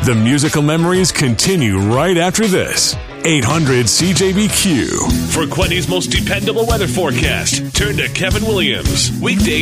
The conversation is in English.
The musical memories continue right after this. 800 CJBQ. For Quenny's most dependable weather forecast, turn to Kevin Williams. Weekdays